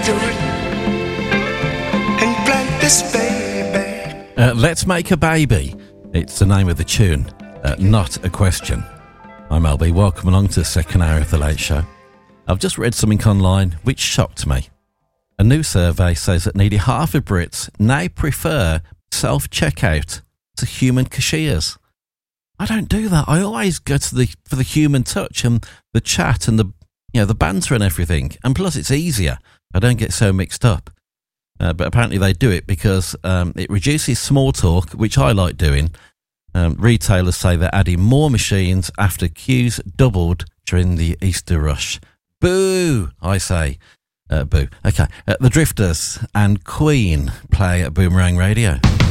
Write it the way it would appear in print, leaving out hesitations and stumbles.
do it and plant this baby. Let's Make a Baby. It's the name of the tune, not a question. I'm LB. Welcome along to the second hour of The Late Show. I've just read something online which shocked me. A new survey says that nearly half of Brits now prefer self-checkout to human cashiers. I don't do that. I always go to for the human touch and the chat and the banter and everything. And plus, it's easier. I don't get so mixed up. But apparently, they do it because it reduces small talk, which I like doing. Retailers say they're adding more machines after queues doubled during the Easter rush. Boo! I say. Boo. Okay. The Drifters and Queen play at Boomerang Radio.